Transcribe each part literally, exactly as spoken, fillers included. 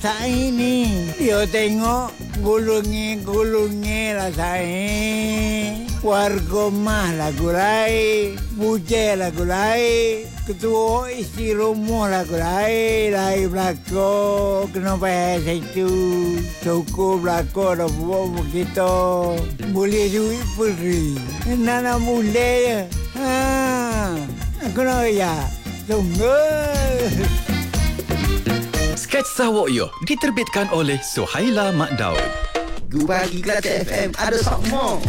Saya ni, dia tengok gulungi-gulungi lah saya. Warga mah lagu lain, bujai lagu lain, ketua isi rumah lagu lain, lain belakang, kena payah situ. Cukup belakang dah buat begitu. Boleh duit peri. Nana boleh je. Ha, kena ya. Tunggu. Sketsa Wokyo diterbitkan oleh Suhaila Mak Daud. Gu Pagi Kelate F M ada sokmo.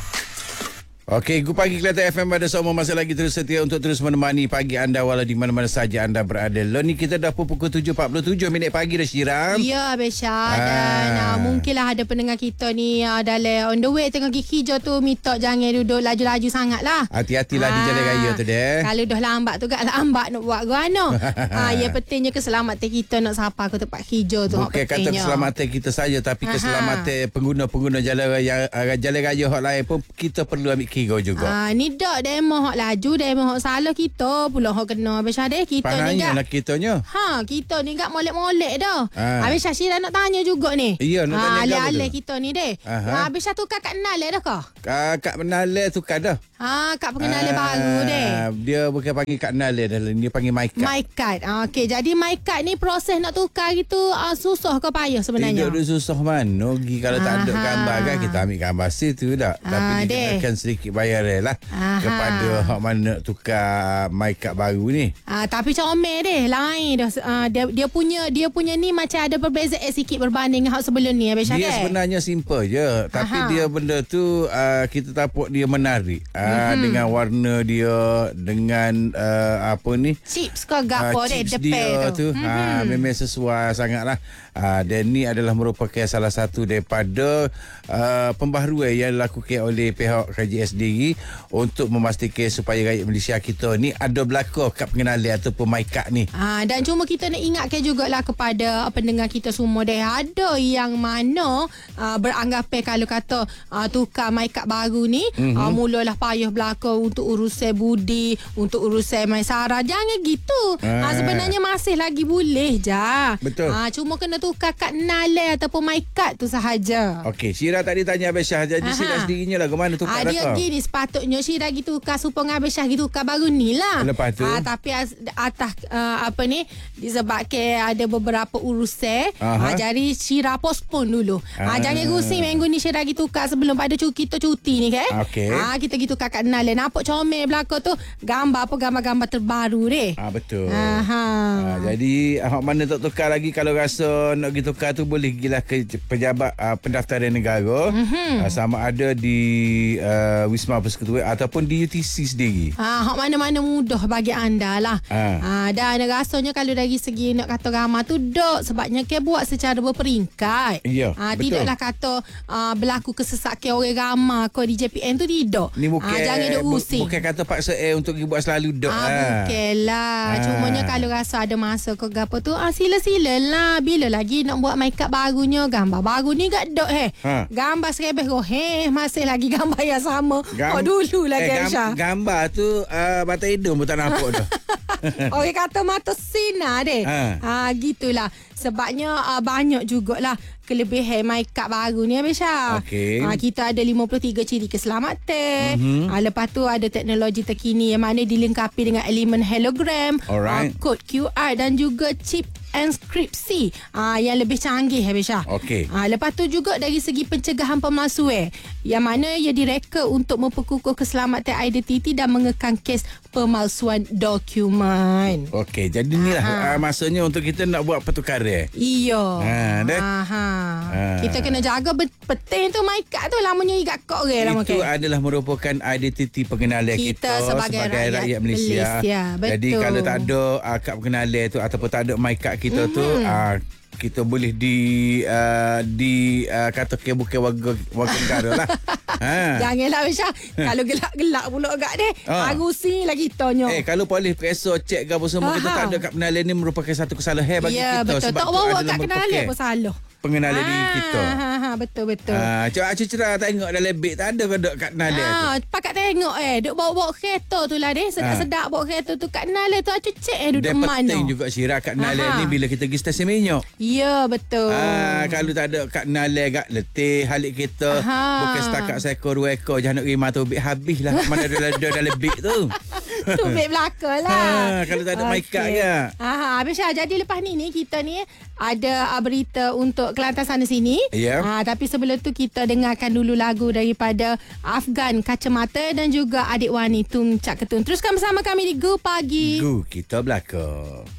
Okey, Gu Pagi Kelate F M ada semua masih lagi terus setia untuk terus menemani pagi anda walau di mana-mana saja anda berada. Lo ni kita dah pukul tujuh empat puluh tujuh minit pagi dah, Syiram. Ya, Besha. Dan uh, mungkinlah ada pendengar kita ni uh, dalam on the way tengah pergi kerja tu, minta jangan duduk laju-laju sangat lah. Hati-hatilah Ah, di jalan raya tu deh. Kalau dah lambat tu gak lambat nak buat guano. Ah, ya pentingnya keselamatan kita nak sampai ke tempat kerja tu. Bukan kata keselamatan kita saja, tapi Aha. keselamatan pengguna-pengguna jalan raya, jalan raya hak lain pun kita perlu ambil kira juga. Ah, ni dak demo hak laju, demo hak salah kita pula hak kena. Besha deh kita ni Pananya gak. lah kitanya. Ha, kita ni gak molek-molek dah. Ah. Habis Syashira nak tanya juga ni. Ya, nak tanya ha, apa alih-alih tu? kita ni deh. Aha. Habis tu kakak kenal dah kah? Kak Menale tukar dah. Ha, kak pengenalan Ah, baru deh. Dia bukan panggil Kak Menale dah, dia panggil My Card. My card. Ah, okey, jadi my card ni proses nak tukar gitu uh, susah ke payah sebenarnya? Tidak ada susah mana. Gi kalau tak ada Aha. gambar kan kita ambil gambar situ dah. Ah, Tapi deh. dikenakan sedikit bayaran lah Aha. kepada hak mana nak tukar My Card baru ni. Ah, tapi comel deh, lain dah. Ah, dia dia punya dia punya ni macam ada perbezaan sikit berbanding dengan hak sebelum ni, Abang Dia Syakir. sebenarnya simple je. Tapi Aha. dia benda tu uh, kita tapuk dia menarik. Uh, Mhm. Dengan warna dia, dengan uh, apa ni, Chips ke gapo Ah, deh chips depan dia tu. tu ha, memang sesuai sangatlah. Uh, dan ni adalah merupakan salah satu daripada uh, pembaharuan yang dilakukan oleh pihak K J S sendiri untuk memastikan supaya rakyat Malaysia kita ni ada belakang kad pengenalan ataupun My Card ni. Ah, dan cuma kita nak ingatkan jugalah kepada pendengar kita semua deh, ada yang mana uh, beranggapan kalau kata uh, tukar my card baru ni mm-hmm. uh, mulalah payah belaka untuk urusan budi, untuk urusan maisara. Jangan gitu. Ah. Ah. Uh, sebenarnya masih lagi boleh je. Betul. Ah, uh, cuma kena tukar kad nale ataupun my card tu sahaja. Okey, Syira tadi tanya Abang Syah. Jadi Aha. Syira sendirinya lah ke mana tukar Ah, dia dah kau? gini sepatutnya Syira gitu tukar supaya Abang Syah gitu tukar baru ni lah. Lepas tu? Ah, tapi as, atas uh, apa ni disebabkan ada beberapa urusan. Aha. Ah, jadi Syira postpone dulu. Ah. Ah. jangan gusi minggu ni Syira gitu tukar sebelum pada cuti kita cuti ni kan. Okey. Ah, kita gitu kakak kenal lah. Nampak comel belakang tu gambar apa gambar-gambar terbaru deh. Ah, betul. Aha. Ah, jadi hak mana tak tukar lagi, kalau rasa nak pergi tukar tu boleh gilah ke pejabat uh, pendaftaran negara mm-hmm. uh, sama ada di uh, Wisma Persekutuan ataupun di U T C sendiri. Ah, hak mana-mana mudah bagi anda lah. Ah. Ah, dan rasanya kalau dari segi nak kata ramah tu dok sebabnya ke buat secara berperingkat. Ya, Ah, betul. tidaklah kata ah, berlaku kesesakan orang ramah kau di J P N tu tidak. Ni bukan ah, jangan duk bu, using. bukan kata paksa eh untuk pergi buat selalu dok. Ah, bukanlah. Ah. Cumanya kalau rasa ada masa ke gapo tu, ah sila-sila lah. Bila lagi nak buat make up barunya, gambar baru ni gak dok he. Ha. Gambar serebeh roh he, masih lagi gambar yang sama. Gam- oh dulu lagi eh, Aisyah. gam- Gambar tu uh, batang hidung pun tak nampak dah. Orang kata mata sinar deh. Ha. Ha. gitulah. Sebabnya uh, banyak jugalah kelebihan make up baru ni Abisha. Okey. Ha, kita ada lima puluh tiga ciri keselamatan. Mhm. Ha, lepas tu ada teknologi terkini yang mana dilengkapi dengan elemen hologram, Alright. uh, kod Q R dan juga chip inskripsi uh, yang lebih canggih Abisha. Okey. Ha, lepas tu juga dari segi pencegahan pemalsuan yang mana ia direka untuk memperkukuh keselamatan identiti dan mengekang kes pemalsuan dokumen. Okey, jadi ni lah Ha. uh, masanya untuk kita nak buat pertukaran. Iyo. Ha, dah. Aha. Ha. Kita kena jaga bet- penting tu my card tu lamanya ikat kok orang lama Itu kan. adalah merupakan identiti pengenalan kita, Kita sebagai rakyat rakyat Malaysia. Malaysia, Jadi betul. kalau tak ada uh, kad pengenalan tu ataupun tak ada my card kita Mhm. tu, uh, kita boleh di uh, di uh, katakan bukan warga warga negara lah. Ha. Janganlah Aisyah. Kalau gelak-gelak pula agak deh. Ha. Agusi lagi tonyo. Eh, kalau polis periksa cek ke apa semua, kita Aha. tak ada kad pengenalan ni merupakan satu kesalahan bagi Ya kita. betul. Sebab Tak tu bawa adalah kat kenalan merupakan apa salah. pengenalan diri kita. Ha, ha, betul betul. Ah, cuba cerita tengok dalam beg tak ada ke dok kat Nale tu. Ah, pakat tengok eh, duk bawa-bawa kereta tu lah deh. Sedap-sedap bawa kereta tu kat Nale tu acu cek eh duduk Dia mana. penting juga Syirah kat Nale Aha. ni bila kita pergi stesen minyak. Ya, betul. Ah, kalau tak ada kat Nale kat letih halik kita Aha. bukan setakat seekor dua ekor jangan nak rima tu beg habis lah mana ada ada dalam beg tu. Tu beg belakang lah. Ha, kalau tak ada okay. mic up ke. Aha, habis Syah, jadi lepas ni ni kita ni ada uh, berita untuk Kelantan sana sini. Ya. Ha, tapi sebelum tu kita dengarkan dulu lagu daripada Afgan Kacamata dan juga Adik Wani Tung Cak Ketun. Teruskan bersama kami di Go Pagi. Gu kita belakang.